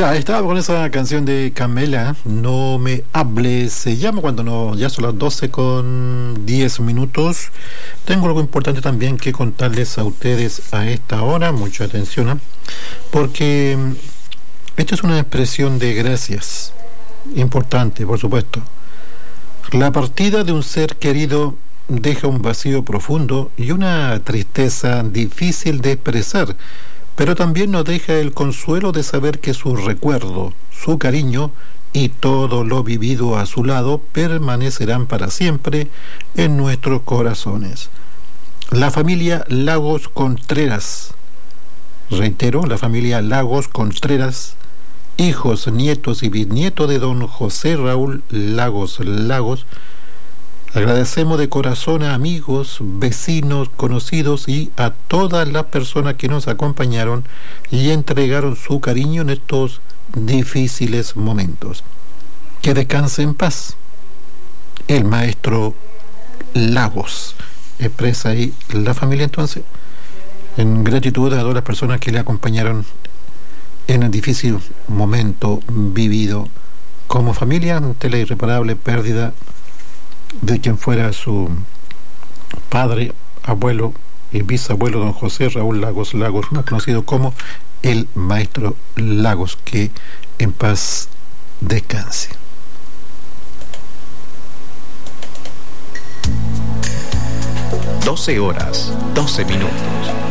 Ya estaba con esa canción de Camela, No me hables, se llama cuando no, ya son las 12:10. Tengo algo importante también que contarles a ustedes a esta hora, mucha atención, porque esto es una expresión de gracias, importante, por supuesto. La partida de un ser querido deja un vacío profundo y una tristeza difícil de expresar, pero también nos deja el consuelo de saber que su recuerdo, su cariño y todo lo vivido a su lado permanecerán para siempre en nuestros corazones. La familia Lagos Contreras, reitero, la familia Lagos Contreras, hijos, nietos y bisnietos de don José Raúl Lagos, agradecemos de corazón a amigos, vecinos, conocidos y a todas las personas que nos acompañaron y entregaron su cariño en estos difíciles momentos. Que descanse en paz. El maestro Lagos. Expresa ahí la familia entonces, en gratitud a todas las personas que le acompañaron en el difícil momento vivido como familia ante la irreparable pérdida de quien fuera su padre, abuelo y bisabuelo, don José Raúl Lagos, más conocido como el maestro Lagos, que en paz descanse. 12:12 minutos.